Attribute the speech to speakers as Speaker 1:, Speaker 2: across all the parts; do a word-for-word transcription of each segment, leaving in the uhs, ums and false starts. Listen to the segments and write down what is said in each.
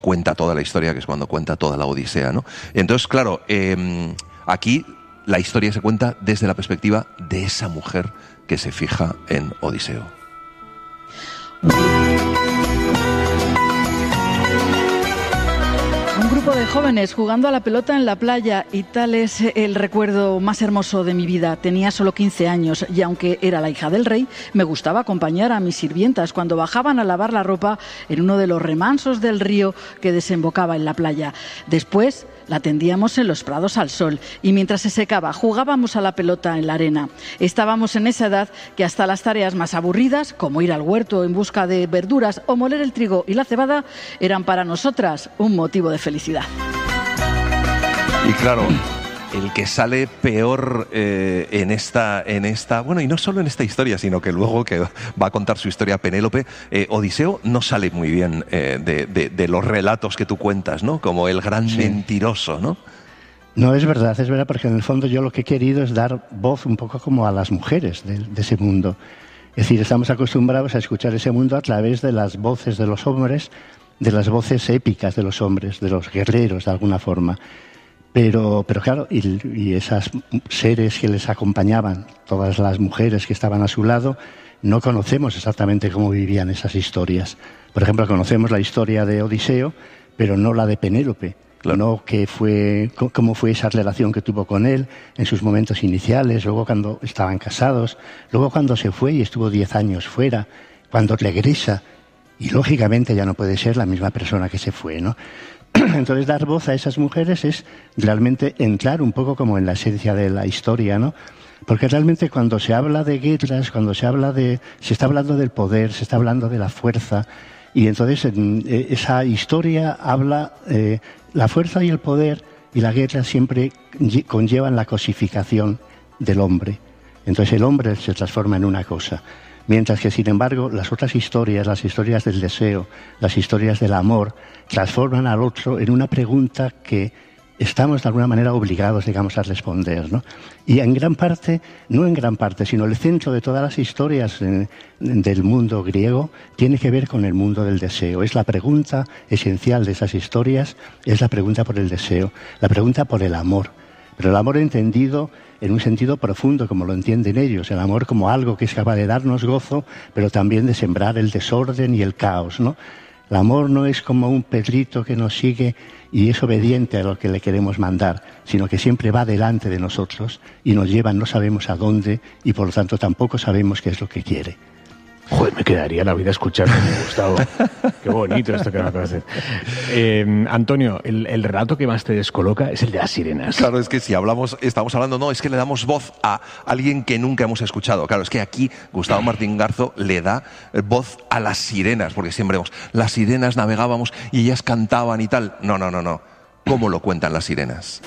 Speaker 1: cuenta toda la historia, que es cuando cuenta toda la Odisea, ¿no? Entonces, claro, eh, aquí la historia se cuenta desde la perspectiva de esa mujer que se fija en Odiseo.
Speaker 2: Un grupo de jóvenes jugando a la pelota en la playa, y tal es el recuerdo más hermoso de mi vida. Tenía solo quince años y aunque era la hija del rey, me gustaba acompañar a mis sirvientas cuando bajaban a lavar la ropa en uno de los remansos del río que desembocaba en la playa. Después la tendíamos en los prados al sol y mientras se secaba jugábamos a la pelota en la arena. Estábamos en esa edad que hasta las tareas más aburridas, como ir al huerto en busca de verduras o moler el trigo y la cebada, eran para nosotras un motivo de felicidad.
Speaker 1: Y claro, el que sale peor eh, en esta, en esta, bueno, y no solo en esta historia, sino que luego que va a contar su historia Penélope, eh, Odiseo no sale muy bien eh, de, de, de los relatos que tú cuentas, ¿no? Como el gran sí. mentiroso, ¿no?
Speaker 3: No, es verdad, es verdad, porque en el fondo yo lo que he querido es dar voz un poco como a las mujeres de, de ese mundo. Es decir, estamos acostumbrados a escuchar ese mundo a través de las voces de los hombres, de las voces épicas de los hombres, de los guerreros, de alguna forma. Pero, pero claro, y, y esas seres que les acompañaban, todas las mujeres que estaban a su lado, no conocemos exactamente cómo vivían esas historias. Por ejemplo, conocemos la historia de Odiseo, pero no la de Penélope. Claro. No que fue, cómo fue esa relación que tuvo con él en sus momentos iniciales, luego cuando estaban casados, luego cuando se fue y estuvo diez años fuera, cuando regresa, y lógicamente ya no puede ser la misma persona que se fue, ¿no? Entonces, dar voz a esas mujeres es realmente entrar un poco como en la esencia de la historia, ¿no? Porque realmente cuando se habla de guerras, cuando se habla de, se está hablando del poder, se está hablando de la fuerza, y entonces en, eh, esa historia habla, eh, la fuerza y el poder y la guerra siempre conllevan la cosificación del hombre. Entonces el hombre se transforma en una cosa. Mientras que, sin embargo, las otras historias, las historias del deseo, las historias del amor, transforman al otro en una pregunta que estamos de alguna manera obligados, digamos, a responder, ¿no? Y en gran parte, no en gran parte, sino el centro de todas las historias eh, del mundo griego tiene que ver con el mundo del deseo. Es la pregunta esencial de esas historias, es la pregunta por el deseo, la pregunta por el amor. Pero el amor entendido en un sentido profundo, como lo entienden ellos, el amor como algo que es capaz de darnos gozo, pero también de sembrar el desorden y el caos, ¿no? El amor no es como un perrito que nos sigue y es obediente a lo que le queremos mandar, sino que siempre va delante de nosotros y nos lleva no sabemos a dónde y por lo tanto tampoco sabemos qué es lo que quiere.
Speaker 4: Joder, me quedaría la vida escuchando, Gustavo. Qué bonito esto que me acabas de decir. Eh, Antonio, el, el relato que más te descoloca es el de las sirenas.
Speaker 1: Claro, es que si hablamos, estamos hablando, no, es que le damos voz a alguien que nunca hemos escuchado. Claro, es que aquí Gustavo Martín Garzo le da voz a las sirenas, porque siempre vemos, las sirenas navegábamos y ellas cantaban y tal. No, no, no, no. ¿Cómo lo cuentan las sirenas?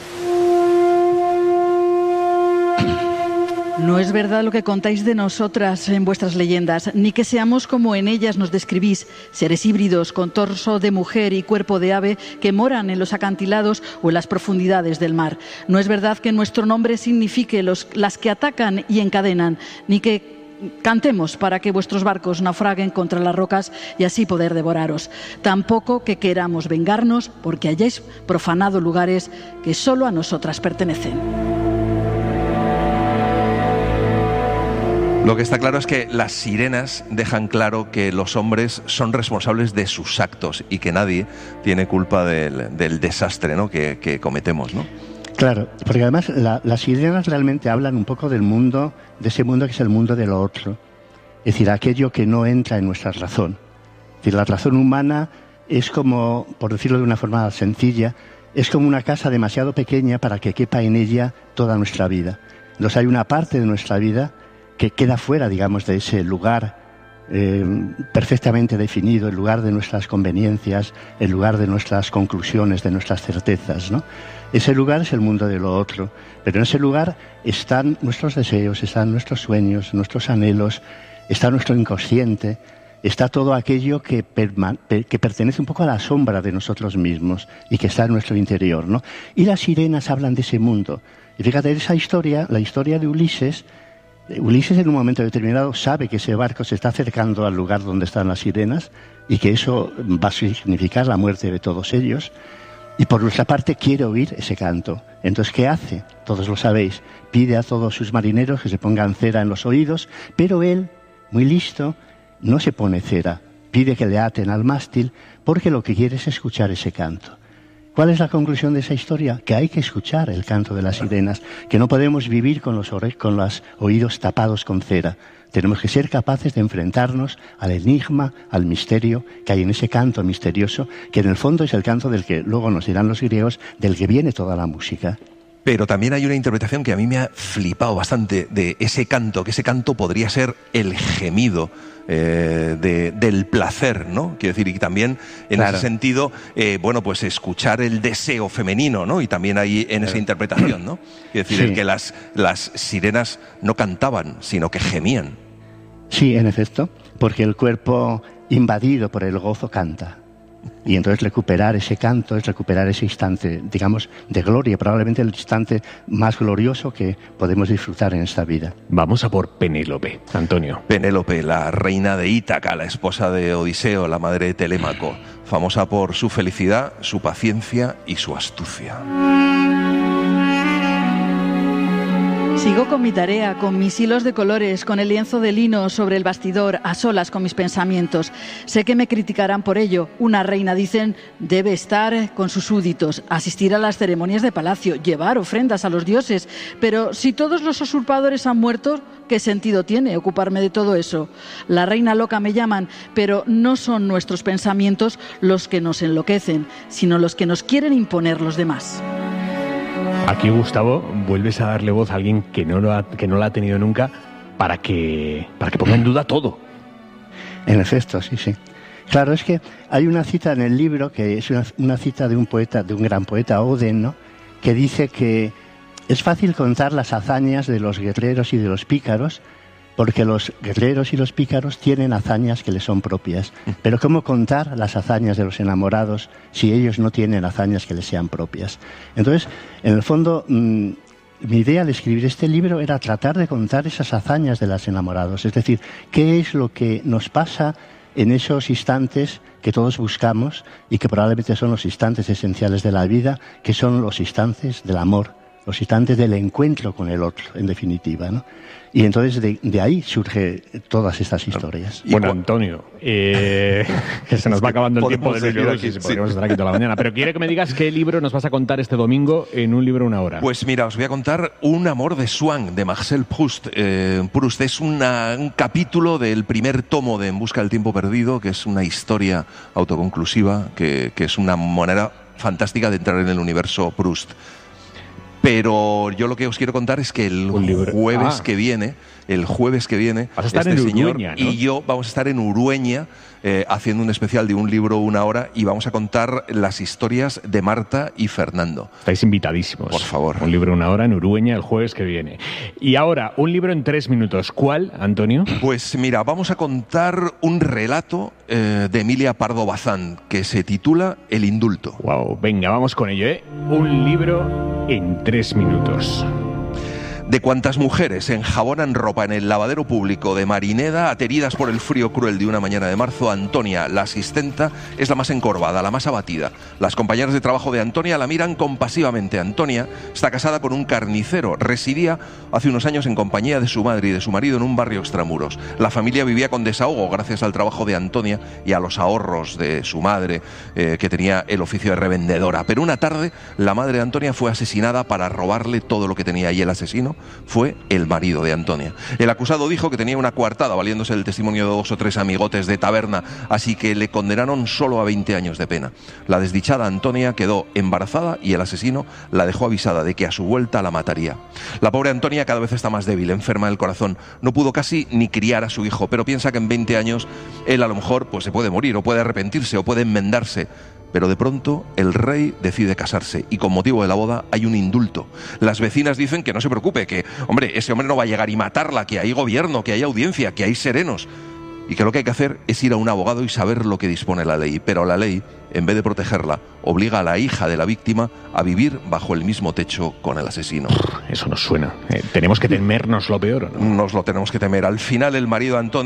Speaker 2: No es verdad lo que contáis de nosotras en vuestras leyendas, ni que seamos como en ellas nos describís, seres híbridos con torso de mujer y cuerpo de ave que moran en los acantilados o en las profundidades del mar. No es verdad que nuestro nombre signifique los, las que atacan y encadenan, ni que cantemos para que vuestros barcos naufraguen contra las rocas y así poder devoraros. Tampoco que queramos vengarnos porque hayáis profanado lugares que solo a nosotras pertenecen.
Speaker 1: Lo que está claro es que las sirenas dejan claro que los hombres son responsables de sus actos y que nadie tiene culpa del, del desastre, ¿no?, que, que cometemos, ¿no?
Speaker 3: Claro, porque además la, las sirenas realmente hablan un poco del mundo, de ese mundo que es el mundo de lo otro. Es decir, aquello que no entra en nuestra razón. Es decir, la razón humana es como, por decirlo de una forma sencilla, es como una casa demasiado pequeña para que quepa en ella toda nuestra vida. Entonces hay una parte de nuestra vida que queda fuera, digamos, de ese lugar eh, perfectamente definido, el lugar de nuestras conveniencias, el lugar de nuestras conclusiones, de nuestras certezas, ¿no? Ese lugar es el mundo de lo otro, pero en ese lugar están nuestros deseos, están nuestros sueños, nuestros anhelos, está nuestro inconsciente, está todo aquello que, perma- que pertenece un poco a la sombra de nosotros mismos y que está en nuestro interior, ¿no? Y las sirenas hablan de ese mundo. Y fíjate, esa historia, la historia de Ulises, Ulises en un momento determinado sabe que ese barco se está acercando al lugar donde están las sirenas, y que eso va a significar la muerte de todos ellos. Y por nuestra parte quiere oír ese canto. Entonces, ¿qué hace? Todos lo sabéis. Pide a todos sus marineros que se pongan cera en los oídos, pero él, muy listo, no se pone cera. Pide que le aten al mástil porque lo que quiere es escuchar ese canto. ¿Cuál es la conclusión de esa historia? Que hay que escuchar el canto de las sirenas, que no podemos vivir con los, ore- con los oídos tapados con cera. Tenemos que ser capaces de enfrentarnos al enigma, al misterio que hay en ese canto misterioso, que en el fondo es el canto del que, luego nos dirán los griegos, del que viene toda la música.
Speaker 1: Pero también hay una interpretación que a mí me ha flipado bastante de ese canto, que ese canto podría ser el gemido eh, de, del placer, ¿no? Quiero decir, y también en
Speaker 3: Claro.
Speaker 1: ese sentido, eh, bueno, pues escuchar el deseo femenino, ¿no? Y también hay en esa interpretación, ¿no? Quiero decir,
Speaker 3: Sí.
Speaker 1: el que las, las sirenas no cantaban, sino que gemían.
Speaker 3: Sí, en efecto, porque el cuerpo invadido por el gozo canta. Y entonces recuperar ese canto es recuperar ese instante, digamos, de gloria, probablemente el instante más glorioso que podemos disfrutar en esta vida.
Speaker 4: Vamos a por Penélope, Antonio.
Speaker 1: Penélope, la reina de Ítaca, la esposa de Odiseo, la madre de Telémaco, famosa por su felicidad, su paciencia y su astucia.
Speaker 2: Sigo con mi tarea, con mis hilos de colores, con el lienzo de lino sobre el bastidor, a solas con mis pensamientos. Sé que me criticarán por ello. Una reina, dicen, debe estar con sus súbditos, asistir a las ceremonias de palacio, llevar ofrendas a los dioses. Pero si todos los usurpadores han muerto, ¿qué sentido tiene ocuparme de todo eso? La reina loca me llaman, pero no son nuestros pensamientos los que nos enloquecen, sino los que nos quieren imponer los demás.
Speaker 4: Aquí, Gustavo, vuelves a darle voz a alguien que no lo ha, que no la ha tenido nunca para que, para que ponga en duda todo.
Speaker 3: En efecto, sí, sí. Claro, es que hay una cita en el libro que es una, una cita de un poeta, de un gran poeta, Oden, ¿no? Que dice que es fácil contar las hazañas de los guerreros y de los pícaros, porque los guerreros y los pícaros tienen hazañas que les son propias. Pero ¿cómo contar las hazañas de los enamorados si ellos no tienen hazañas que les sean propias? Entonces, en el fondo, mmm, mi idea al escribir este libro era tratar de contar esas hazañas de los enamorados. Es decir, ¿qué es lo que nos pasa en esos instantes que todos buscamos y que probablemente son los instantes esenciales de la vida, que son los instantes del amor, los instantes del encuentro con el otro, en definitiva, ¿no? Y entonces de, de ahí surge todas estas historias.
Speaker 1: Y
Speaker 4: Bueno,
Speaker 1: cu-
Speaker 4: Antonio, eh, que se nos va acabando el tiempo
Speaker 1: Podemos
Speaker 4: del
Speaker 1: seguir
Speaker 4: libro,
Speaker 1: aquí,
Speaker 4: sí,
Speaker 1: sí.
Speaker 4: podríamos estar aquí toda la mañana. Pero quiero que me digas qué libro nos vas a contar este domingo en un libro una hora.
Speaker 1: Pues mira, os voy a contar Un amor de Swann, de Marcel Proust. Eh, Proust es una- un capítulo del primer tomo de En busca del tiempo perdido, que es una historia autoconclusiva, que, que es una manera fantástica de entrar en el universo Proust. Pero yo lo que os quiero contar es que el
Speaker 4: Un libro.
Speaker 1: jueves
Speaker 4: Ah.
Speaker 1: que viene, el jueves que viene,
Speaker 4: Vas a estar
Speaker 1: este
Speaker 4: en
Speaker 1: señor
Speaker 4: Urueña, ¿no?
Speaker 1: y yo vamos a estar en Urueña eh, haciendo un especial de un libro una hora y vamos a contar las historias de Marta y Fernando.
Speaker 4: Estáis invitadísimos.
Speaker 1: Por favor.
Speaker 4: Un libro una hora en Urueña el jueves que viene. Y ahora, un libro en tres minutos. ¿Cuál, Antonio?
Speaker 1: Pues mira, vamos a contar un relato eh, de Emilia Pardo Bazán que se titula El indulto.
Speaker 4: Wow, venga, vamos con ello, ¿eh? Un libro en tres minutos.
Speaker 1: De cuantas mujeres enjabonan ropa en el lavadero público de Marineda, ateridas por el frío cruel de una mañana de marzo, Antonia, la asistenta, es la más encorvada, la más abatida. Las compañeras de trabajo de Antonia la miran compasivamente. Antonia está casada con un carnicero. Residía hace unos años en compañía de su madre y de su marido en un barrio extramuros. La familia vivía con desahogo gracias al trabajo de Antonia y a los ahorros de su madre, eh, que tenía el oficio de revendedora. Pero una tarde, la madre de Antonia fue asesinada para robarle todo lo que tenía, y el asesino fue el marido de Antonia. El acusado dijo que tenía una coartada valiéndose del testimonio de dos o tres amigotes de taberna, así que le condenaron solo a veinte años de pena. La desdichada Antonia quedó embarazada y el asesino la dejó avisada de que a su vuelta la mataría. La pobre Antonia cada vez está más débil, enferma del corazón. No pudo casi ni criar a su hijo, pero piensa que en veinte años él a lo mejor pues se puede morir, o puede arrepentirse, o puede enmendarse. Pero de pronto el rey decide casarse y con motivo de la boda hay un indulto. Las vecinas dicen que no se preocupe, que, hombre, ese hombre no va a llegar y matarla, que hay gobierno, que hay audiencia, que hay serenos. Y que lo que hay que hacer es ir a un abogado y saber lo que dispone la ley. Pero la ley, en vez de protegerla, obliga a la hija de la víctima a vivir bajo el mismo techo con el asesino.
Speaker 4: Eso nos suena. Eh, tenemos que temernos lo peor, ¿o no?
Speaker 1: Nos lo tenemos que temer. Al final el marido de Antonia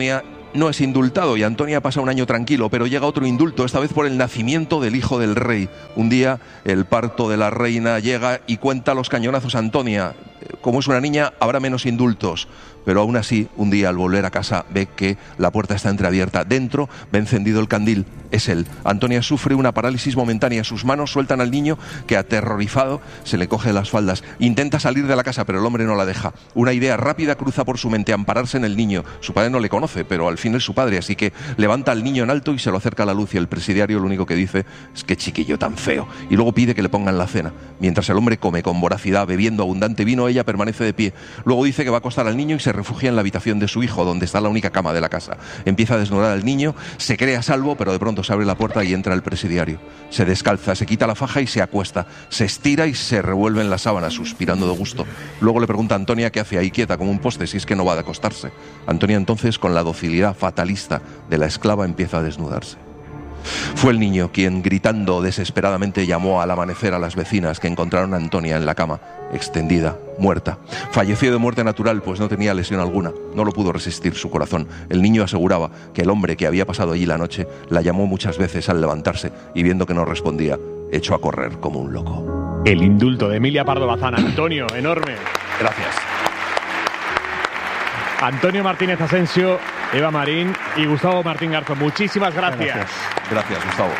Speaker 1: no es indultado y Antonia pasa un año tranquilo, pero llega otro indulto, esta vez por el nacimiento del hijo del rey. Un día el parto de la reina llega y cuenta los cañonazos a Antonia. Como es una niña, habrá menos indultos. Pero aún así, un día al volver a casa ve que la puerta está entreabierta. Dentro ve encendido el candil. Es él. Antonia sufre una parálisis momentánea. Sus manos sueltan al niño que, aterrorizado, se le coge las faldas. Intenta salir de la casa, pero el hombre no la deja. Una idea rápida cruza por su mente: ampararse en el niño. Su padre no le conoce, pero al fin es su padre, así que levanta al niño en alto y se lo acerca a la luz, y el presidiario lo único que dice es: qué chiquillo tan feo. Y luego pide que le pongan la cena. Mientras el hombre come con voracidad, bebiendo abundante vino, ella permanece de pie. Luego dice que va a acostar al niño y se refugia en la habitación de su hijo, donde está la única cama de la casa. Empieza a desnudar al niño, se cree a salvo, pero de pronto se abre la puerta y entra el presidiario. Se descalza, se quita la faja y se acuesta. Se estira y se revuelve en la sábana, suspirando de gusto. Luego le pregunta a Antonia qué hace ahí quieta como un poste, si es que no va a acostarse. Antonia entonces, con la docilidad fatalista de la esclava, empieza a desnudarse. Fue el niño quien, gritando desesperadamente, llamó al amanecer a las vecinas, que encontraron a Antonia en la cama, extendida, muerta. Falleció de muerte natural, pues no tenía lesión alguna. No lo pudo resistir su corazón. El niño aseguraba que el hombre que había pasado allí la noche la llamó muchas veces al levantarse, y viendo que no respondía, echó a correr como un loco.
Speaker 4: El indulto de Emilia Pardo Bazán. Antonio, enorme.
Speaker 1: Gracias.
Speaker 4: Antonio Martínez Asensio, Eva Marín y Gustavo Martín Garzón. Muchísimas gracias.
Speaker 1: Gracias, gracias Gustavo.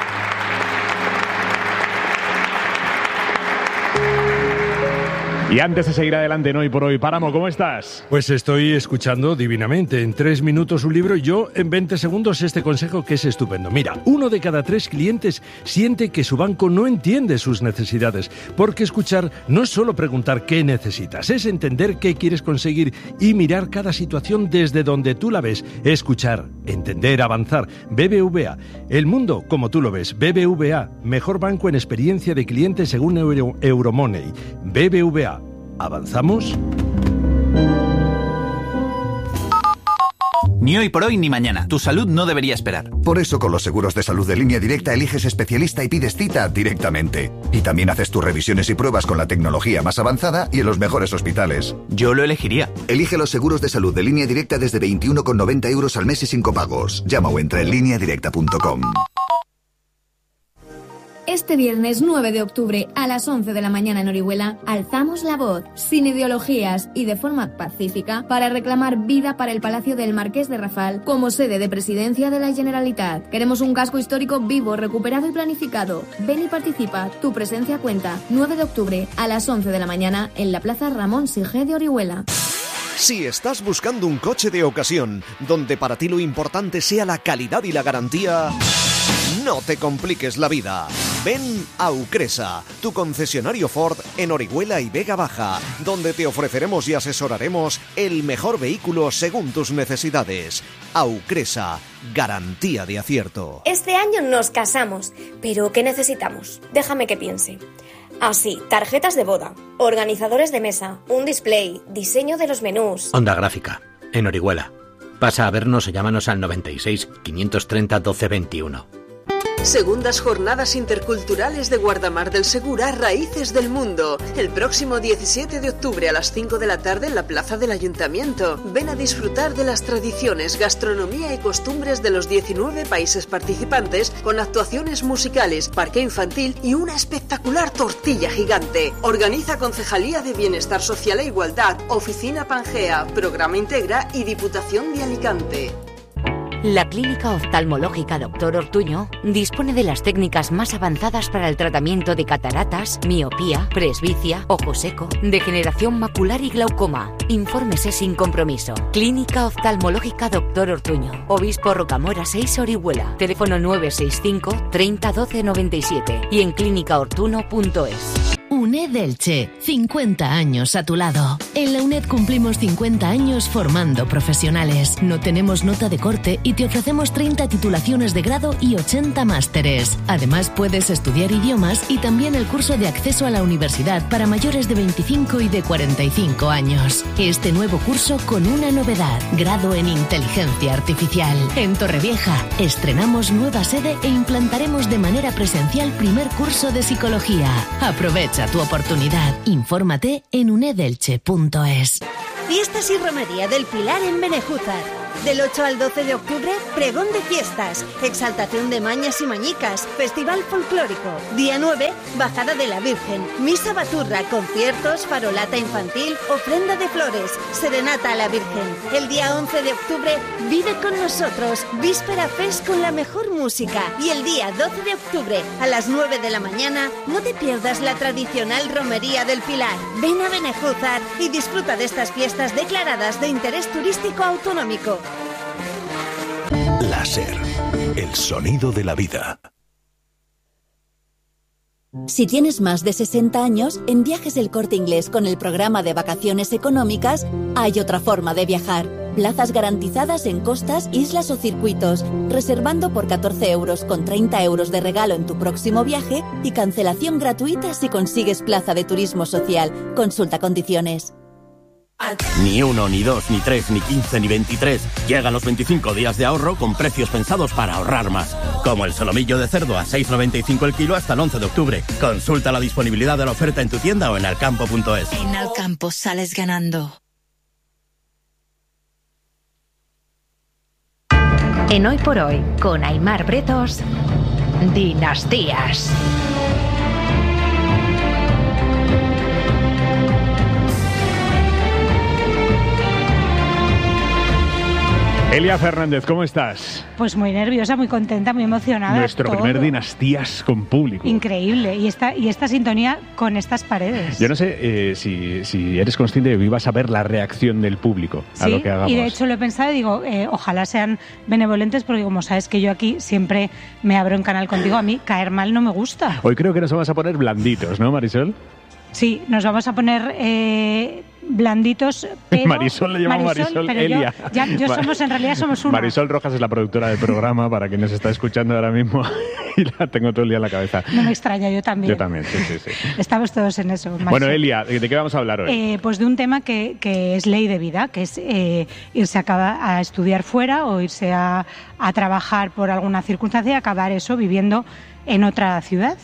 Speaker 4: Y antes de seguir adelante en Hoy por Hoy, Páramo, ¿cómo estás?
Speaker 5: Pues estoy escuchando divinamente. En tres minutos un libro y yo en veinte segundos este consejo que es estupendo. Mira, uno de cada tres clientes siente que su banco no entiende sus necesidades, porque escuchar no es solo preguntar qué necesitas, es entender qué quieres conseguir y mirar cada situación desde donde tú la ves. Escuchar, entender, avanzar. B B V A. El mundo como tú lo ves. B B V A. Mejor banco en experiencia de cliente según Euro, Euromoney. B B V A. ¿Avanzamos?
Speaker 6: Ni hoy por hoy ni mañana. Tu salud no debería esperar.
Speaker 7: Por eso con los seguros de salud de Línea Directa eliges especialista y pides cita directamente. Y también haces tus revisiones y pruebas con la tecnología más avanzada y en los mejores hospitales.
Speaker 6: Yo lo elegiría.
Speaker 7: Elige los seguros de salud de Línea Directa desde veintiuno con noventa euros al mes y sin copagos. Llama o entra en línea directa punto com.
Speaker 8: Este viernes nueve de octubre a las once de la mañana en Orihuela, alzamos la voz, sin ideologías y de forma pacífica, para reclamar vida para el Palacio del Marqués de Rafal como sede de Presidencia de la Generalitat. Queremos un casco histórico vivo, recuperado y planificado. Ven y participa, tu presencia cuenta. nueve de octubre a las once de la mañana en la Plaza Ramón Sige de Orihuela.
Speaker 9: Si estás buscando un coche de ocasión, donde para ti lo importante sea la calidad y la garantía, no te compliques la vida. Ven a Aucresa, tu concesionario Ford en Orihuela y Vega Baja, donde te ofreceremos y asesoraremos el mejor vehículo según tus necesidades. Aucresa, garantía de acierto.
Speaker 10: Este año nos casamos, pero ¿qué necesitamos? Déjame que piense. Ah, sí, tarjetas de boda, organizadores de mesa, un display, diseño de los menús.
Speaker 11: Onda Gráfica, en Orihuela. Pasa a vernos o llámanos al noventa y seis, quinientos treinta, doce veintiuno.
Speaker 12: Segundas Jornadas Interculturales de Guardamar del Segura, Raíces del Mundo. El próximo diecisiete de octubre a las cinco de la tarde en la Plaza del Ayuntamiento. Ven a disfrutar de las tradiciones, gastronomía y costumbres de los diecinueve países participantes, con actuaciones musicales, parque infantil y una espectacular tortilla gigante. Organiza Concejalía de Bienestar Social e Igualdad, Oficina Pangea, Programa Integra y Diputación de Alicante.
Speaker 13: La Clínica Oftalmológica Doctor Ortuño dispone de las técnicas más avanzadas para el tratamiento de cataratas, miopía, presbicia, ojo seco, degeneración macular y glaucoma. Infórmese sin compromiso. Clínica Oftalmológica Doctor Ortuño. Obispo Rocamora seis, Orihuela. Teléfono nueve seis cinco, treinta, doce noventa y siete y en clínica ortuno punto es.
Speaker 14: UNED Elche, cincuenta años a tu lado. En la UNED cumplimos cincuenta años formando profesionales. No tenemos nota de corte y te ofrecemos treinta titulaciones de grado y ochenta másteres. Además puedes estudiar idiomas y también el curso de acceso a la universidad para mayores de veinticinco y de cuarenta y cinco años. Este nuevo curso con una novedad, grado en inteligencia artificial. En Torrevieja estrenamos nueva sede e implantaremos de manera presencial primer curso de psicología. Aprovecha tu oportunidad. Infórmate en unedelche punto es.
Speaker 15: Fiestas y romería del Pilar en Benejúzar. Del ocho al doce de octubre, pregón de fiestas, exaltación de mañas y mañicas, festival folclórico. Día nueve, bajada de la Virgen, misa baturra, conciertos, farolata infantil, ofrenda de flores, serenata a la Virgen. El día once de octubre, vive con nosotros, Víspera Fest con la mejor música. Y el día doce de octubre, a las nueve de la mañana, no te pierdas la tradicional romería del Pilar. Ven a Benejúzar y disfruta de estas fiestas declaradas de interés turístico autonómico.
Speaker 16: Láser, el sonido de la vida.
Speaker 17: Si tienes más de sesenta años, en Viajes El Corte Inglés con el programa de vacaciones económicas hay otra forma de viajar. Plazas garantizadas en costas, islas o circuitos, reservando por catorce euros con treinta euros de regalo en tu próximo viaje y cancelación gratuita si consigues plaza de turismo social. Consulta condiciones.
Speaker 18: Ni uno, ni dos, ni tres, ni quince, ni veintitrés. Llegan los veinticinco días de ahorro con precios pensados para ahorrar más. Como el solomillo de cerdo a seis noventa y cinco el kilo hasta el once de octubre. Consulta la disponibilidad de la oferta en tu tienda o en alcampo punto es.
Speaker 19: En Alcampo sales ganando.
Speaker 20: En Hoy por Hoy, con Aimar Bretos, Dinastías.
Speaker 4: Elia Fernández, ¿cómo estás?
Speaker 21: Pues muy nerviosa, muy contenta, muy emocionada.
Speaker 4: Nuestro
Speaker 21: todo.
Speaker 4: primer Dinastías con público.
Speaker 21: Increíble. Y esta, y esta sintonía con estas paredes.
Speaker 4: Yo no sé eh, si, si eres consciente de que ibas a ver la reacción del público a
Speaker 21: Sí,
Speaker 4: lo que hagamos.
Speaker 21: y de hecho lo he pensado y digo, eh, ojalá sean benevolentes porque como sabes que yo aquí siempre me abro en canal contigo, a mí caer mal no me gusta.
Speaker 4: Hoy creo que nos vamos a poner blanditos, ¿no, Marisol?
Speaker 21: Sí, nos vamos a poner eh, blanditos, pero...
Speaker 4: Marisol le llamo Marisol,
Speaker 21: pero
Speaker 4: Elia.
Speaker 21: Yo, ya, yo somos, en realidad somos una.
Speaker 4: Marisol Rojas es la productora del programa, para quien nos está escuchando ahora mismo, y la tengo todo el día en la cabeza.
Speaker 21: No me extraña, yo también.
Speaker 4: Yo también, sí, sí, sí.
Speaker 21: Estamos todos en eso. Marisol.
Speaker 4: Bueno, Elia, ¿de qué vamos a hablar hoy?
Speaker 21: Eh, pues de un tema que, que es ley de vida, que es eh, irse a, a estudiar fuera o irse a, a trabajar por alguna circunstancia y acabar eso viviendo en otra ciudad.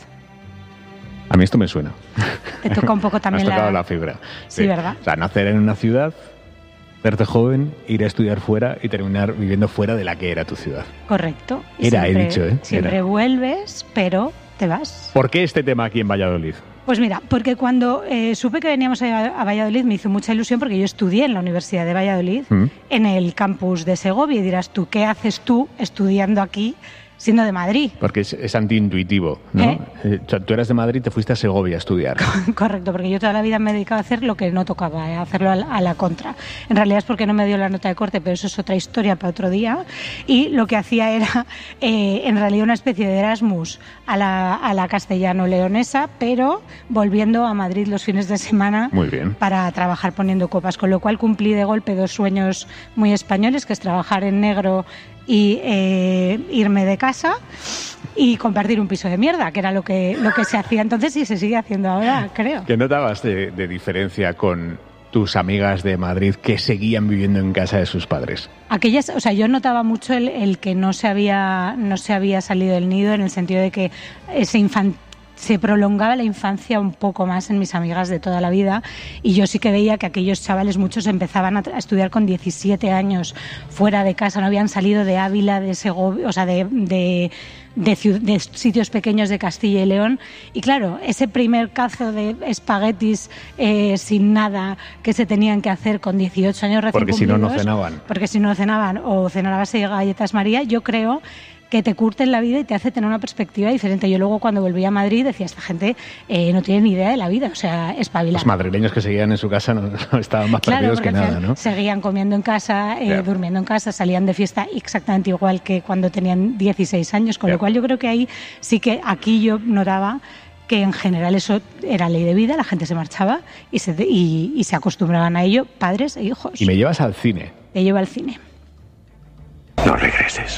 Speaker 4: A mí esto me suena.
Speaker 21: Te toca un poco también
Speaker 4: Me has tocado
Speaker 21: la...
Speaker 4: la fibra.
Speaker 21: Sí, sí, ¿verdad?
Speaker 4: O sea, nacer en una ciudad, hacerte joven, ir a estudiar fuera y terminar viviendo fuera de la que era tu ciudad.
Speaker 21: Correcto. Y
Speaker 4: Era,
Speaker 21: siempre,
Speaker 4: he dicho, ¿eh?
Speaker 21: Siempre
Speaker 4: Era.
Speaker 21: vuelves, pero te vas.
Speaker 4: ¿Por qué este tema aquí en Valladolid?
Speaker 21: Pues mira, porque cuando eh, supe que veníamos a, a Valladolid me hizo mucha ilusión porque yo estudié en la Universidad de Valladolid,
Speaker 4: ¿Mm?
Speaker 21: en el campus de Segovia, y dirás tú, ¿qué haces tú estudiando aquí siendo de Madrid?
Speaker 4: Porque es, es antiintuitivo, ¿no?
Speaker 21: ¿Eh?
Speaker 4: Eh, o sea, tú eras de Madrid y te fuiste a Segovia a estudiar.
Speaker 21: Correcto, porque yo toda la vida me he dedicado a hacer lo que no tocaba, a hacerlo a la, a la contra. En realidad es porque no me dio la nota de corte, pero eso es otra historia para otro día. Y lo que hacía era, eh, en realidad, una especie de Erasmus a la, a la castellano-leonesa, pero volviendo a Madrid los fines de semana.
Speaker 4: Muy bien.
Speaker 21: Para trabajar poniendo copas, con lo cual cumplí de golpe dos sueños muy españoles, que es trabajar en negro y eh, irme de casa y compartir un piso de mierda, que era lo que, lo que se hacía entonces y se sigue haciendo ahora, creo.
Speaker 4: ¿Qué notabas de, de diferencia con tus amigas de Madrid que seguían viviendo en casa de sus padres?
Speaker 21: Aquellas, o sea, yo notaba mucho el, el que no se había no se había salido del nido, en el sentido de que ese infant se prolongaba la infancia un poco más en mis amigas de toda la vida, y yo sí que veía que aquellos chavales, muchos empezaban a, a estudiar con diecisiete años fuera de casa, no habían salido de Ávila, de Segovia, o sea, de, de, de, ciud- de sitios pequeños de Castilla y León, y claro, ese primer cazo de espaguetis eh, sin nada que se tenían que hacer con dieciocho años recién
Speaker 4: Porque si no, no
Speaker 21: cumplidos,
Speaker 4: cenaban.
Speaker 21: porque si no cenaban o cenaban así galletas María, yo creo que te curte en la vida y te hace tener una perspectiva diferente. Yo luego cuando volví a Madrid decía, esta gente eh, no tiene ni idea de la vida, o sea, espabilar.
Speaker 4: Los madrileños que seguían en su casa no, no estaban más
Speaker 21: Claro,
Speaker 4: perdidos
Speaker 21: porque
Speaker 4: que
Speaker 21: al
Speaker 4: nada,
Speaker 21: final
Speaker 4: ¿no?
Speaker 21: seguían comiendo en casa, eh,
Speaker 4: Ya.
Speaker 21: durmiendo en casa, salían de fiesta exactamente igual que cuando tenían dieciséis años, con
Speaker 4: Ya.
Speaker 21: lo cual yo creo que ahí sí que aquí yo notaba que en general eso era ley de vida, la gente se marchaba y se, y, y se acostumbraban a ello, padres e hijos.
Speaker 4: Y me llevas al cine.
Speaker 21: Te llevo al cine.
Speaker 22: No regreses.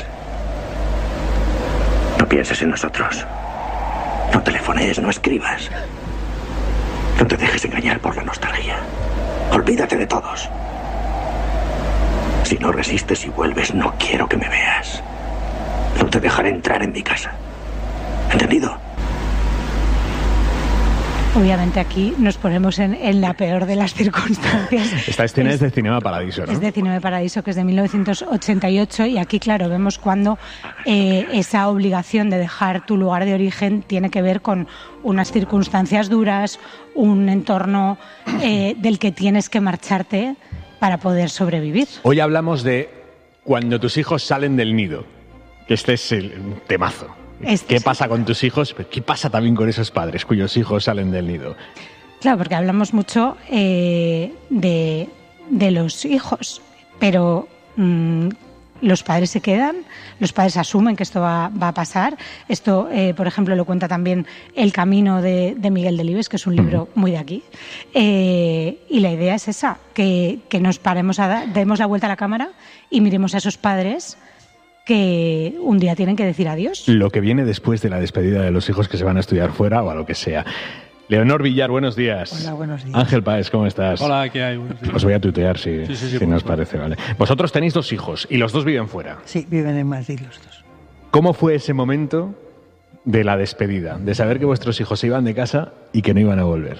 Speaker 22: No pienses en nosotros. No telefonees, no escribas. No te dejes engañar por la nostalgia. Olvídate de todos. Si no resistes y vuelves, no quiero que me veas. No te dejaré entrar en mi casa. ¿Entendido?
Speaker 21: Obviamente aquí nos ponemos en, en la peor de las circunstancias.
Speaker 4: Esta escena es, es de Cinema Paradiso, ¿no?
Speaker 21: Es de Cinema Paradiso, que es de mil novecientos ochenta y ocho, y aquí, claro, vemos cuando eh, esa obligación de dejar tu lugar de origen tiene que ver con unas circunstancias duras, un entorno eh, del que tienes que marcharte para poder sobrevivir.
Speaker 4: Hoy hablamos de cuando tus hijos salen del nido, que este es el temazo. Este ¿Qué sí. pasa con tus hijos? Pero ¿qué pasa también con esos padres cuyos hijos salen del nido?
Speaker 21: Claro, porque hablamos mucho eh, de, de los hijos, pero mmm, los padres se quedan, los padres asumen que esto va, va a pasar. Esto, eh, por ejemplo, lo cuenta también El camino de, de Miguel Delibes, que es un libro muy de aquí. Eh, y la idea es esa, que, que nos paremos, a da, demos la vuelta a la cámara y miremos a esos padres que un día tienen que decir adiós.
Speaker 4: Lo que viene después de la despedida de los hijos que se van a estudiar fuera o a lo que sea. Leonor Villar, buenos días.
Speaker 2: Hola, buenos días.
Speaker 4: Ángel Páez, ¿cómo estás?
Speaker 2: Hola, ¿qué hay? Buenos días.
Speaker 4: Os voy a tutear si,
Speaker 2: sí, sí, sí,
Speaker 4: si nos
Speaker 2: favor.
Speaker 4: parece, ¿vale? Vosotros tenéis dos hijos y los dos viven fuera.
Speaker 2: Sí, viven en Madrid los dos.
Speaker 4: ¿Cómo fue ese momento de la despedida? De saber que vuestros hijos se iban de casa y que no iban a volver.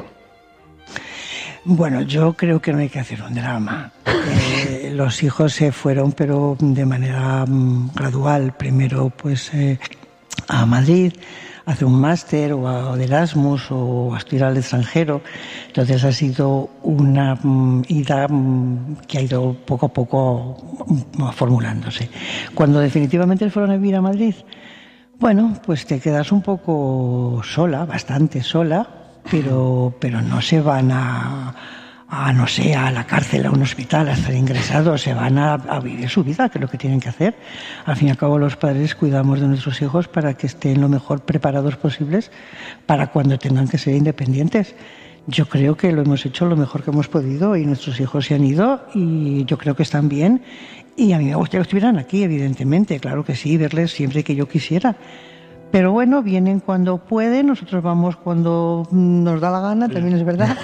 Speaker 2: Bueno, yo creo que no hay que hacer un drama. Eh, los hijos se fueron, pero de manera um, gradual. Primero, pues, eh, a Madrid, a hacer un máster o, a, o de Erasmus o a estudiar al extranjero. Entonces ha sido una um, ida um, que ha ido poco a poco um, formulándose. Cuando definitivamente fueron a vivir a Madrid, bueno, pues te quedas un poco sola, bastante sola. Pero, pero no se van a, a, no sé, a la cárcel, a un hospital, a estar ingresados, se van a, a vivir su vida, que es lo que tienen que hacer. Al fin y al cabo, los padres cuidamos de nuestros hijos para que estén lo mejor preparados posibles para cuando tengan que ser independientes. Yo creo que lo hemos hecho lo mejor que hemos podido y nuestros hijos se han ido y yo creo que están bien. Y a mí me gustaría que estuvieran aquí, evidentemente, claro que sí, verles siempre que yo quisiera. Pero bueno, vienen cuando pueden, nosotros vamos cuando nos da la gana, también es verdad,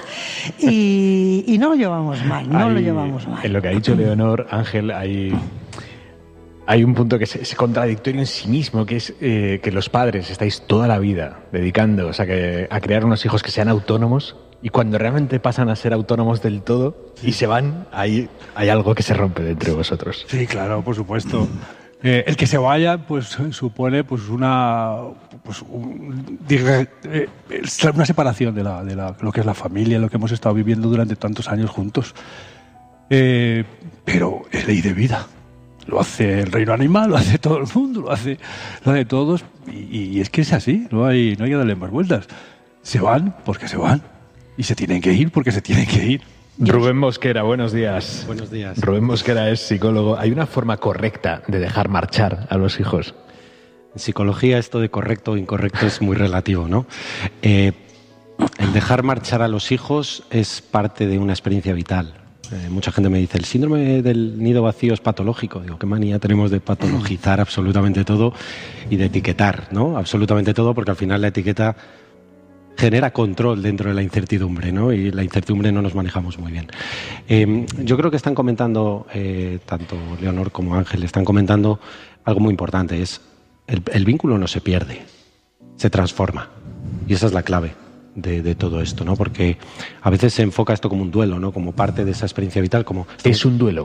Speaker 2: y, y no lo llevamos mal, no hay, lo llevamos mal.
Speaker 4: En lo que ha dicho Leonor, Ángel, hay, hay un punto que es, es contradictorio en sí mismo, que es eh, que los padres estáis toda la vida dedicándoos a, que, a crear unos hijos que sean autónomos, y cuando realmente pasan a ser autónomos del todo y se van, ahí hay algo que se rompe dentro de vosotros.
Speaker 3: Sí, claro, por supuesto. Eh, el que se vaya, pues supone pues una pues un, diga, eh, una separación de, la, de la, lo que es la familia, lo que hemos estado viviendo durante tantos años juntos. Eh, pero es ley de vida. Lo hace el reino animal, lo hace todo el mundo, lo hace, lo hace todos. Y, y es que es así, no hay, no hay que darle más vueltas. Se van porque se van. Y se tienen que ir porque se tienen que ir.
Speaker 4: Rubén Mosquera, buenos días.
Speaker 23: Buenos días.
Speaker 4: Rubén Mosquera es psicólogo. ¿Hay una forma correcta de dejar marchar a los hijos?
Speaker 23: En psicología esto de correcto o incorrecto es muy relativo, ¿no? Eh, el dejar marchar a los hijos es parte de una experiencia vital. Eh, mucha gente me dice, el síndrome del nido vacío es patológico. Digo, qué manía tenemos de patologizar absolutamente todo y de etiquetar, ¿no? Absolutamente todo, porque al final la etiqueta genera control dentro de la incertidumbre, ¿no? Y la incertidumbre no nos manejamos muy bien. Eh, yo creo que están comentando, eh, tanto Leonor como Ángel, están comentando algo muy importante, es el, el vínculo no se pierde, se transforma. Y esa es la clave de, de todo esto, ¿no? Porque a veces se enfoca esto como un duelo, ¿no? Como parte de esa experiencia vital. Como
Speaker 4: es un duelo.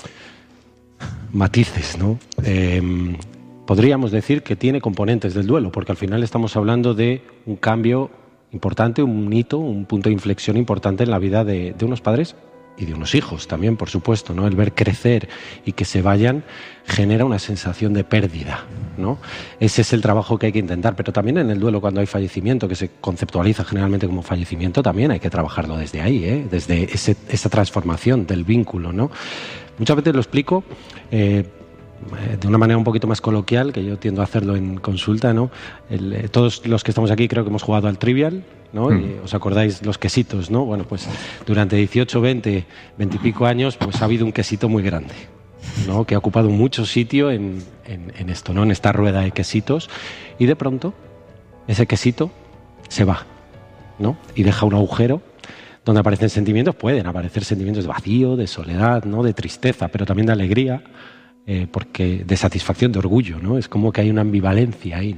Speaker 23: Matices, ¿no? Eh, podríamos decir que tiene componentes del duelo, porque al final estamos hablando de un cambio importante, un hito, un punto de inflexión importante en la vida de, de unos padres y de unos hijos también, por supuesto, ¿no? El ver crecer y que se vayan genera una sensación de pérdida, ¿no? Ese es el trabajo que hay que intentar, pero también en el duelo cuando hay fallecimiento, que se conceptualiza generalmente como fallecimiento, también hay que trabajarlo desde ahí, ¿eh? Desde ese, esa transformación del vínculo, ¿no? Muchas veces lo explico eh, de una manera un poquito más coloquial, que yo tiendo a hacerlo en consulta, ¿no? El, eh, todos los que estamos aquí creo que hemos jugado al Trivial, ¿no? Mm. Y os acordáis los quesitos, ¿no? Bueno, pues durante dieciocho, veinte, veinte y pico años, pues ha habido un quesito muy grande, ¿no? Que ha ocupado mucho sitio en, en, en esto, ¿no? En esta rueda de quesitos, y de pronto ese quesito se va, ¿no? Y deja un agujero donde aparecen sentimientos, pueden aparecer sentimientos de vacío, de soledad, ¿no? De tristeza, pero también de alegría. Eh, porque de satisfacción, de orgullo, ¿no? Es como que hay una ambivalencia ahí, ¿no?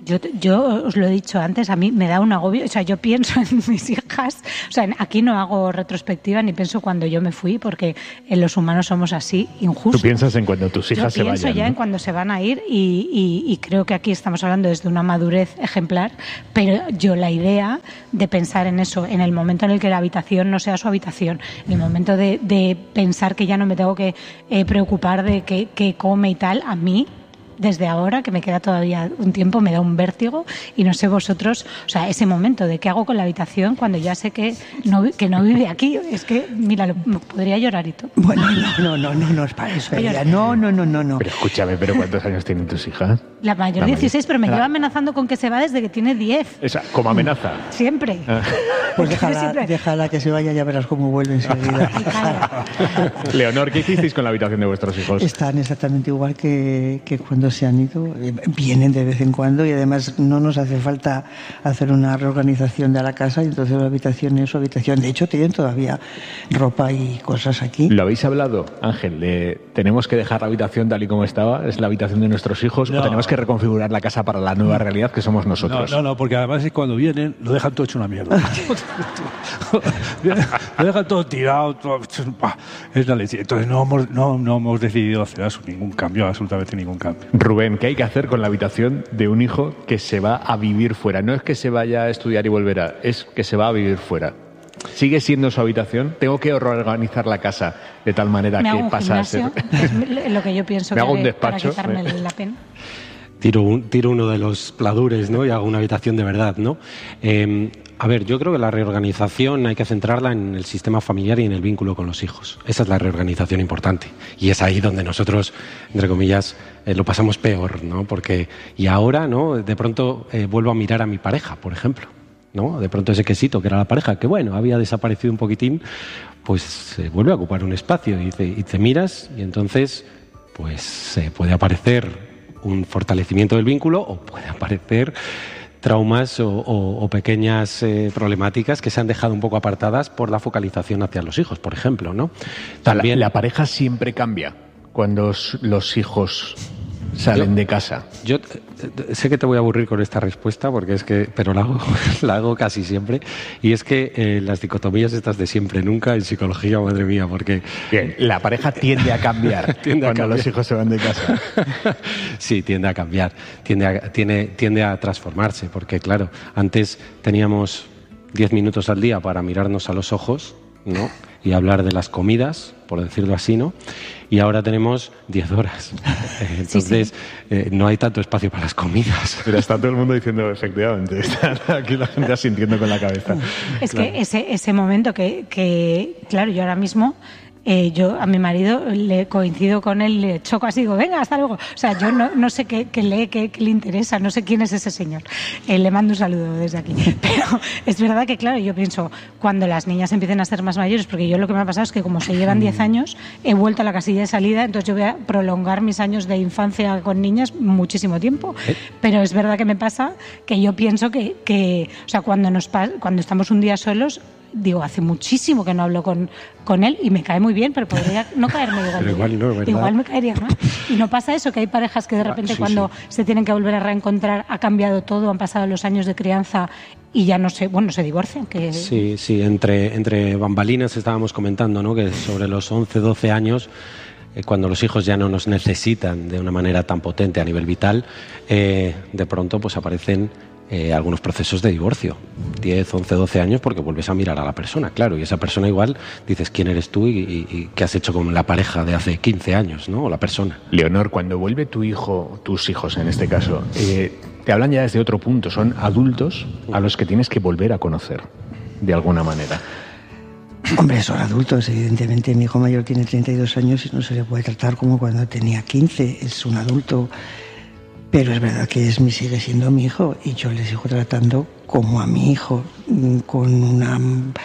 Speaker 21: Yo, yo os lo he dicho antes, a mí me da un agobio, o sea, yo pienso en mis hijas, o sea, aquí no hago retrospectiva ni pienso cuando yo me fui, porque en los humanos somos así, injustos.
Speaker 4: Tú piensas en cuando tus hijas
Speaker 21: yo
Speaker 4: se vayan.
Speaker 21: Yo pienso ya, ¿no?, en cuando se van a ir y, y, y creo que aquí estamos hablando desde una madurez ejemplar, pero yo la idea de pensar en eso, en el momento en el que la habitación no sea su habitación, en el momento de, de pensar que ya no me tengo que eh, preocupar de qué, qué come y tal, a mí, desde ahora, que me queda todavía un tiempo, me da un vértigo y no sé vosotros, o sea, ese momento de qué hago con la habitación cuando ya sé que no, que no vive aquí, es que, mira, lo, podría llorar y todo.
Speaker 2: Bueno, no, no, no, no es para eso, ella. No, no, no, no, no.
Speaker 4: Pero escúchame, ¿pero cuántos años tienen tus hijas?
Speaker 21: La mayor la dieciséis, mayor. Pero me la... lleva amenazando con que se va desde que tiene diez.
Speaker 4: Esa, ¿como amenaza?
Speaker 21: Siempre. Ah.
Speaker 2: Pues déjala, siempre. déjala que se vaya, ya verás cómo vuelve enseguida.
Speaker 4: Leonor, ¿qué hicisteis con la habitación de vuestros hijos?
Speaker 2: Están exactamente igual que, que cuando se han ido, vienen de vez en cuando y además no nos hace falta hacer una reorganización de la casa y entonces la habitación es su habitación. De hecho, tienen todavía ropa y cosas aquí.
Speaker 4: ¿Lo habéis hablado, Ángel? De, ¿tenemos que dejar la habitación tal y como estaba? ¿Es la habitación de nuestros hijos? No. ¿O tenemos que reconfigurar la casa para la nueva realidad que somos nosotros?
Speaker 3: No, no, no, porque además es cuando vienen lo dejan todo hecho una mierda. Lo dejan todo tirado, todo, es la leche. Entonces no hemos, no, no hemos decidido hacer eso, ningún cambio, absolutamente ningún cambio.
Speaker 4: Rubén, ¿qué hay que hacer con la habitación de un hijo que se va a vivir fuera? No es que se vaya a estudiar y volverá, es que se va a vivir fuera. ¿Sigue siendo su habitación? ¿Tengo que reorganizar la casa de tal manera
Speaker 21: me
Speaker 4: que
Speaker 21: hago un
Speaker 4: pasa
Speaker 21: gimnasio,
Speaker 4: a ser...?
Speaker 21: Es lo que yo pienso
Speaker 4: me
Speaker 21: que
Speaker 4: hago un
Speaker 21: haré
Speaker 4: despacho,
Speaker 21: para quitarme la pena.
Speaker 23: Tiro, un, tiro uno de los pladures, ¿no? Y hago una habitación de verdad, ¿no? Eh, a ver, yo creo que la reorganización hay que centrarla en el sistema familiar y en el vínculo con los hijos. Esa es la reorganización importante. Y es ahí donde nosotros, entre comillas, eh, lo pasamos peor, ¿no? Porque, y ahora, ¿no? De pronto eh, vuelvo a mirar a mi pareja, por ejemplo, ¿no? De pronto ese quesito que era la pareja, que bueno, había desaparecido un poquitín, pues se eh, vuelve a ocupar un espacio y te, y te miras y entonces, pues eh, puede aparecer un fortalecimiento del vínculo o puede aparecer traumas o, o, o pequeñas eh, problemáticas que se han dejado un poco apartadas por la focalización hacia los hijos, por ejemplo, ¿no?
Speaker 4: También la, la pareja siempre cambia cuando los hijos salen
Speaker 23: yo,
Speaker 4: de casa.
Speaker 23: Yo eh, sé que te voy a aburrir con esta respuesta, porque es que, pero la hago, la hago casi siempre, y es que eh, las dicotomías estas de siempre nunca en psicología, madre mía, porque
Speaker 4: bien, la pareja tiende a cambiar tiende cuando a cambiar. Los hijos se van de casa.
Speaker 23: Sí, tiende a cambiar, tiende a, tiene, tiende a transformarse, porque claro, antes teníamos diez minutos al día para mirarnos a los ojos, ¿no? Y hablar de las comidas, por decirlo así, ¿no? Y ahora tenemos diez horas. Entonces, sí, sí. Eh, no hay tanto espacio para las comidas.
Speaker 4: Pero está todo el mundo diciendo, efectivamente, está aquí la gente asintiendo con la cabeza.
Speaker 21: Es
Speaker 23: claro.
Speaker 21: que ese, ese momento que, que, claro, yo ahora mismo... Eh, yo a mi marido le coincido con él, le choco así, digo, venga, hasta luego. O sea, yo no, no sé qué, qué lee, qué, qué le interesa, no sé quién es ese señor. Eh, le mando un saludo desde aquí. Pero es verdad que, claro, yo pienso, cuando las niñas empiecen a ser más mayores, porque yo lo que me ha pasado es que como se llevan diez años, he vuelto a la casilla de salida, entonces yo voy a prolongar mis años de infancia con niñas muchísimo tiempo. Pero es verdad que me pasa que yo pienso que, que o sea, cuando, nos, cuando estamos un día solos, digo, hace muchísimo que no hablo con, con él y me cae muy bien, pero podría no caerme igual.
Speaker 23: Pero igual no, ¿verdad?
Speaker 21: Igual me caería mal. Y no pasa eso, que hay parejas que de repente ah, sí, cuando sí. se tienen que volver a reencontrar ha cambiado todo, han pasado los años de crianza y ya no se, bueno, se divorcian. Que...
Speaker 23: Sí, sí, entre, entre bambalinas estábamos comentando, ¿no? Que sobre los once, doce años, eh, cuando los hijos ya no nos necesitan de una manera tan potente a nivel vital, eh, de pronto pues aparecen Eh, algunos procesos de divorcio, diez, once, doce años, porque vuelves a mirar a la persona, claro, y esa persona igual dices quién eres tú y, y, y qué has hecho con la pareja de hace quince años, ¿no? O la persona.
Speaker 4: Leonor, cuando vuelve tu hijo, tus hijos en este caso, eh, te hablan ya desde otro punto, son adultos a los que tienes que volver a conocer, de alguna manera.
Speaker 2: Hombre, son adultos, evidentemente. Mi hijo mayor tiene treinta y dos años y no se le puede tratar como cuando tenía quince, es un adulto. Pero es verdad que es, sigue siendo mi hijo y yo le sigo tratando como a mi hijo, con una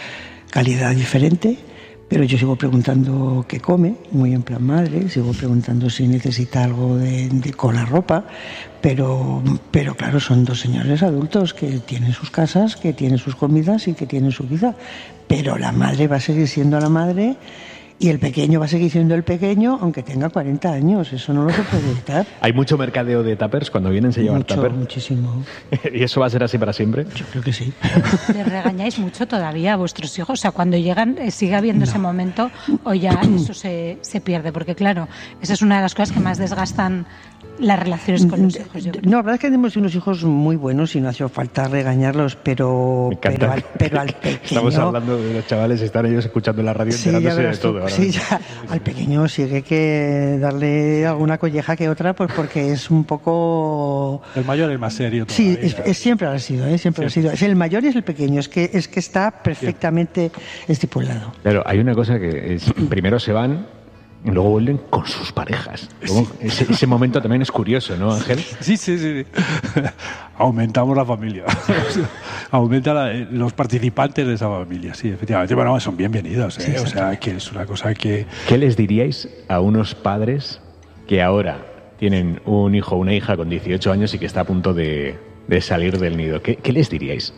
Speaker 2: calidad diferente, pero yo sigo preguntando qué come, muy en plan madre, sigo preguntando si necesita algo de, de, con la ropa, pero, pero claro, son dos señores adultos que tienen sus casas, que tienen sus comidas y que tienen su vida, pero la madre va a seguir siendo la madre Y el pequeño va a seguir siendo el pequeño aunque tenga cuarenta años, eso no lo se puede evitar.
Speaker 4: ¿Hay mucho mercadeo de tuppers cuando vienen se llevan
Speaker 2: Mucho,
Speaker 4: tupper?
Speaker 2: Muchísimo.
Speaker 4: ¿Y eso va a ser así para siempre?
Speaker 2: Yo creo que sí.
Speaker 21: ¿Les regañáis mucho todavía a vuestros hijos? O sea, cuando llegan, eh, ¿sigue habiendo no. ese momento o ya eso se, se pierde? Porque claro, esa es una de las cosas que más desgastan las relaciones con los hijos. Yo creo.
Speaker 2: No, la verdad es que tenemos unos hijos muy buenos y no ha hecho falta regañarlos, pero, pero, al, pero al pequeño...
Speaker 4: Estamos hablando de los chavales, están ellos escuchando la radio sí, enterándose de todo. Ahora
Speaker 2: sí, ya, al pequeño sí que hay que darle alguna colleja que otra, pues porque es un poco...
Speaker 3: El mayor es el más serio todavía.
Speaker 2: Sí, es, es, siempre ha sido, ¿eh? siempre sí. ha sido. Es el mayor y es el pequeño, es que, es que está perfectamente sí. estipulado.
Speaker 4: Pero hay una cosa que es, primero se van... y luego vuelven con sus parejas. Sí. Ese, ese momento también es curioso, ¿no, Ángel?
Speaker 3: Sí, sí, sí. Aumentamos la familia. Aumenta la, los participantes de esa familia, sí, efectivamente. Bueno, son bienvenidos, ¿eh? Sí, o sea, que es una cosa que...
Speaker 4: ¿Qué les diríais a unos padres que ahora tienen un hijo o una hija con dieciocho años y que está a punto de, de salir del nido? ¿Qué, qué les diríais?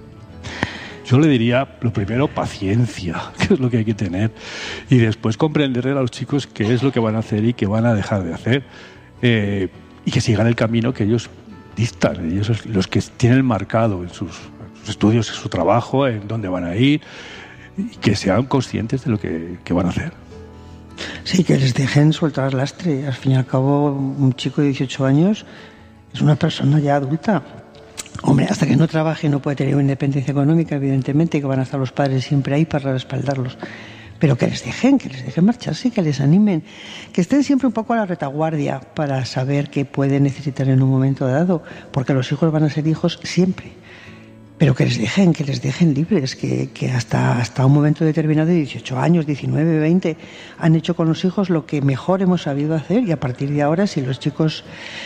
Speaker 3: Yo le diría, lo primero, paciencia, que es lo que hay que tener, y después comprenderle a los chicos qué es lo que van a hacer y qué van a dejar de hacer, eh, y que sigan el camino que ellos dictan, y esos los que tienen marcado en sus, en sus estudios, en su trabajo, en dónde van a ir, y que sean conscientes de lo que, que van a hacer.
Speaker 2: Sí, que les dejen soltar lastre. Al fin y al cabo, un chico de dieciocho años es una persona ya adulta. Hombre, hasta que no trabaje no puede tener una independencia económica, evidentemente, que van a estar los padres siempre ahí para respaldarlos. Pero que les dejen, que les dejen marcharse, que les animen, que estén siempre un poco a la retaguardia para saber qué pueden necesitar en un momento dado, porque los hijos van a ser hijos siempre. Pero que les dejen, que les dejen libres, que, que hasta, hasta un momento determinado de dieciocho años, diecinueve, veinte, han hecho con los hijos lo que mejor hemos sabido hacer, y a partir de ahora, si los chicos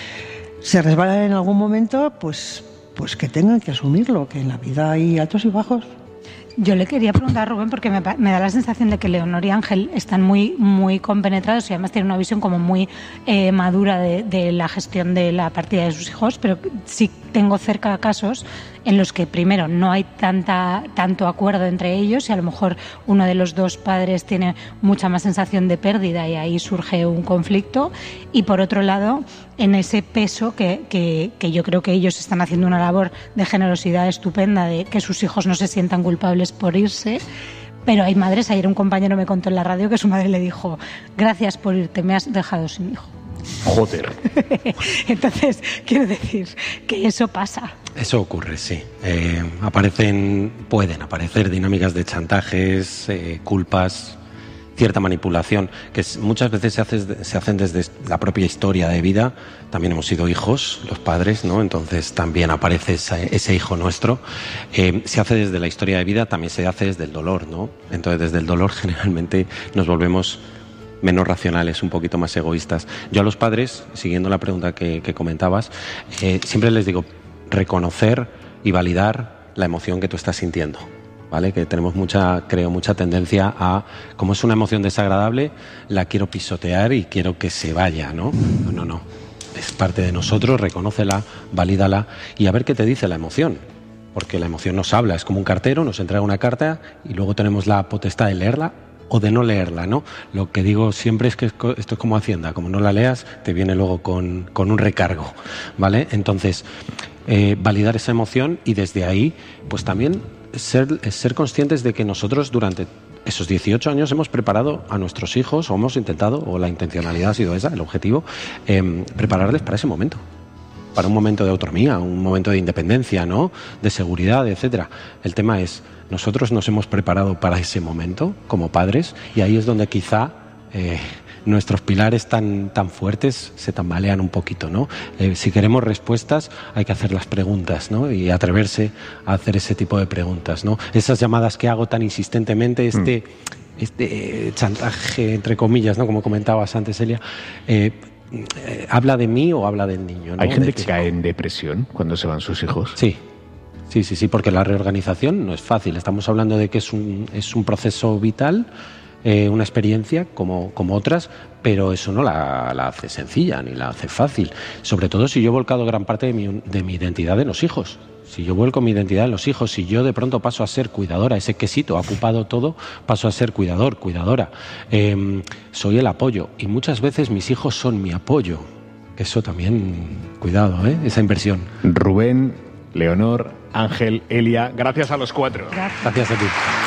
Speaker 2: se resbalan en algún momento, pues... pues que tengan que asumirlo, que en la vida hay altos y bajos.
Speaker 21: Yo le quería preguntar a Rubén, porque me, me da la sensación de que Leonor y Ángel están muy, muy compenetrados y además tienen una visión como muy eh, madura de, de la gestión de la partida de sus hijos, pero sí tengo cerca casos en los que primero no hay tanta tanto acuerdo entre ellos y a lo mejor uno de los dos padres tiene mucha más sensación de pérdida y ahí surge un conflicto, y por otro lado en ese peso que, que, que yo creo que ellos están haciendo una labor de generosidad estupenda, de que sus hijos no se sientan culpables por irse. Pero hay madres, ayer un compañero me contó en la radio que su madre le dijo: gracias por irte, me has dejado sin hijo.
Speaker 4: Joder.
Speaker 21: Entonces, quiero decir que eso pasa.
Speaker 23: Eso ocurre, sí. Eh, aparecen, pueden aparecer dinámicas de chantajes, eh, culpas, cierta manipulación, que muchas veces se, hace, se hacen desde la propia historia de vida. También hemos sido hijos, los padres, ¿no? Entonces también aparece ese, ese hijo nuestro. Eh, se hace desde la historia de vida, también se hace desde el dolor, ¿no? Entonces desde el dolor generalmente nos volvemos menos racionales, un poquito más egoístas. Yo a los padres, siguiendo la pregunta que, que comentabas, eh, siempre les digo, reconocer y validar la emoción que tú estás sintiendo, ¿vale? Que tenemos mucha, creo, mucha tendencia a, como es una emoción desagradable, la quiero pisotear y quiero que se vaya, ¿no? No, no, no. Es parte de nosotros, reconócela, valídala y a ver qué te dice la emoción. Porque la emoción nos habla, es como un cartero, nos entrega una carta y luego tenemos la potestad de leerla o de no leerla, ¿no? Lo que digo siempre es que esto es como Hacienda, como no la leas, te viene luego con, con un recargo, ¿vale? Entonces, eh, validar esa emoción y desde ahí, pues también ser, ser conscientes de que nosotros durante esos dieciocho años hemos preparado a nuestros hijos, o hemos intentado, o la intencionalidad ha sido esa, el objetivo, eh, prepararles para ese momento. Para un momento de autonomía, un momento de independencia, ¿no? De seguridad, etcétera. El tema es, nosotros nos hemos preparado para ese momento como padres y ahí es donde quizá eh, nuestros pilares tan, tan fuertes se tambalean un poquito, ¿no? Eh, si queremos respuestas hay que hacer las preguntas, ¿no? Y atreverse a hacer ese tipo de preguntas, ¿no? Esas llamadas que hago tan insistentemente, este, mm. este chantaje, entre comillas, ¿no? Como comentabas antes, Elia, eh, Eh, ¿habla de mí o habla del niño, ¿no?
Speaker 4: ¿Hay gente
Speaker 23: de
Speaker 4: que cae en depresión cuando se van sus hijos?
Speaker 23: Sí, sí, sí, sí, porque la reorganización no es fácil. Estamos hablando de que es un, es un proceso vital eh, una experiencia como, como otras, pero eso no la, la hace sencilla ni la hace fácil. Sobre todo si yo he volcado gran parte de mi, de mi identidad en los hijos. Si yo vuelco mi identidad en los hijos, si yo de pronto paso a ser cuidadora, ese quesito ha ocupado todo, paso a ser cuidador, cuidadora. Eh, soy el apoyo y muchas veces mis hijos son mi apoyo. Eso también, cuidado, ¿eh? Esa inversión.
Speaker 4: Rubén, Leonor, Ángel, Elia, gracias a los cuatro.
Speaker 23: Gracias, gracias a ti.